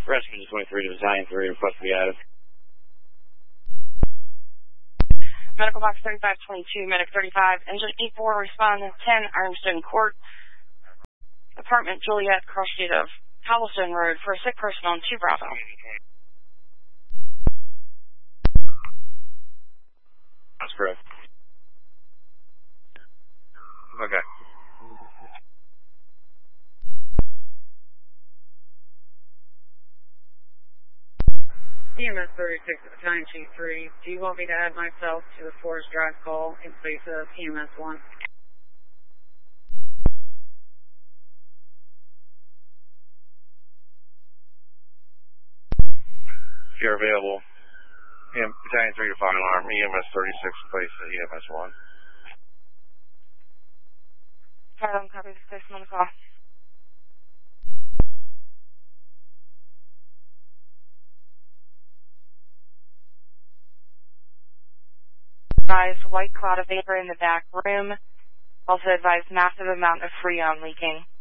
Rescue 23 to Battalion 3, request to be added. Medical box 3522, medic 35, engine 84, respond to 10 Ironstone Court, apartment Juliet, cross street of Cobblestone Road for a sick person on 2 Bravo. That's correct. Okay. EMS 36 at Battalion Chief 3. Do you want me to add myself to the Forest Drive call in place of EMS 1? If you're available, Battalion 3 to fire alarm, EMS 36 in place at EMS 1. Fire alarm, copy the station on the call. Advise white cloud of vapor in the back room. Also advise massive amount of Freon leaking.